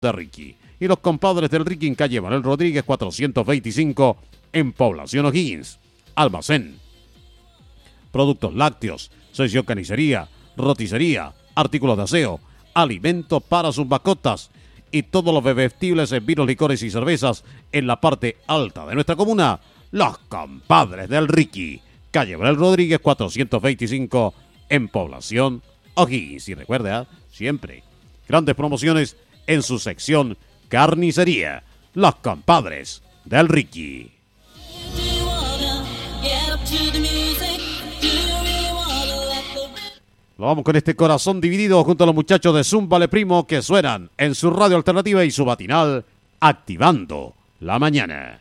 de Ricky. Y los compadres del Ricky en calle Manuel Rodríguez 425 en Población O'Higgins. Almacén. Productos lácteos, sección carnicería, roticería, artículos de aseo, alimentos para sus mascotas y todos los bebestibles en vinos, licores y cervezas en la parte alta de nuestra comuna. Los compadres del Ricky. Calle Manuel Rodríguez 425 en Población O'Higgins. Y recuerda, siempre grandes promociones en su sección carnicería. Los compadres del Ricky. Lo vamos con este corazón dividido junto a los muchachos de Zúmbale Primo que suenan en su radio alternativa y su matinal Activando la Mañana.